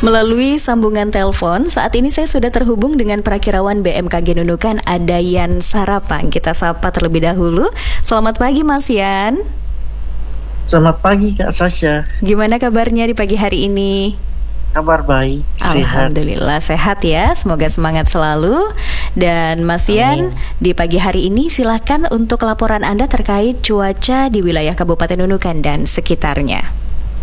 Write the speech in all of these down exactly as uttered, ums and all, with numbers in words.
Melalui sambungan telepon, saat ini saya sudah terhubung dengan Prakirawan B M K G Nunukan, ada Yan Sarapang. Kita sapa terlebih dahulu. Selamat pagi Mas Yan. Selamat pagi Kak Sasha. Gimana kabarnya di pagi hari ini? Kabar baik, Alhamdulillah sehat ya, semoga semangat selalu. Dan Mas Yan, di pagi hari ini silahkan untuk laporan Anda terkait cuaca di wilayah Kabupaten Nunukan dan sekitarnya.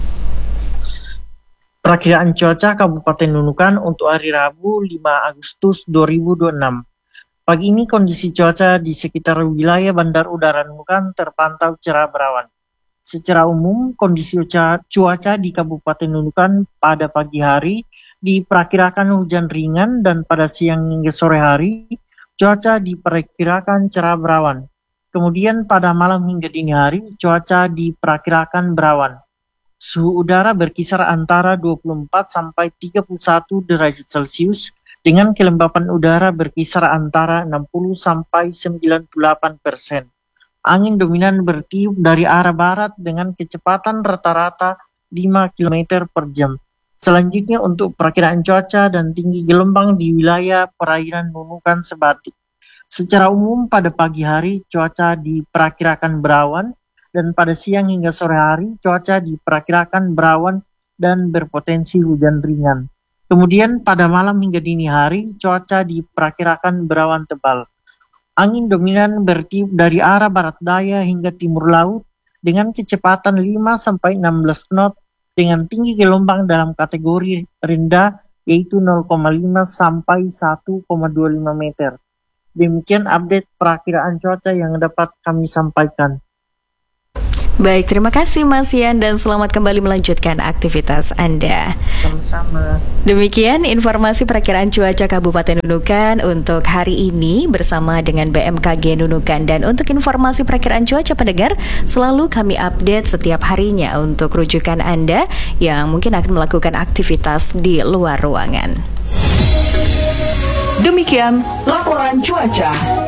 Perakiraan cuaca Kabupaten Nunukan untuk hari Rabu lima Agustus dua ribu dua puluh enam. Pagi ini kondisi cuaca di sekitar wilayah Bandar Udara Nunukan terpantau cerah berawan. Secara umum, kondisi cuaca di Kabupaten Nunukan pada pagi hari diperkirakan hujan ringan dan pada siang hingga sore hari cuaca diperkirakan cerah berawan. Kemudian pada malam hingga dini hari cuaca diperkirakan berawan. Suhu udara berkisar antara dua puluh empat sampai tiga puluh satu derajat Celcius dengan kelembapan udara berkisar antara enam puluh sampai sembilan puluh delapan persen. Angin dominan bertiup dari arah barat dengan kecepatan rata-rata lima kilometer per jam. Selanjutnya untuk perakiraan cuaca dan tinggi gelombang di wilayah perairan Nunukan Sebatik. Secara umum pada pagi hari cuaca diperkirakan berawan dan pada siang hingga sore hari cuaca diperkirakan berawan dan berpotensi hujan ringan. Kemudian pada malam hingga dini hari cuaca diperkirakan berawan tebal. Angin dominan bertiup dari arah barat daya hingga timur laut dengan kecepatan lima sampai enam belas knot dengan tinggi gelombang dalam kategori rendah yaitu nol koma lima sampai satu koma dua lima meter. Demikian update perakiraan cuaca yang dapat kami sampaikan. Baik, terima kasih Mas Yan dan selamat kembali melanjutkan aktivitas Anda. Sama-sama. Demikian informasi perakiraan cuaca Kabupaten Nunukan untuk hari ini bersama dengan B M K G Nunukan. Dan untuk informasi perakiraan cuaca pendengar selalu kami update setiap harinya untuk rujukan Anda yang mungkin akan melakukan aktivitas di luar ruangan. Demikian laporan cuaca.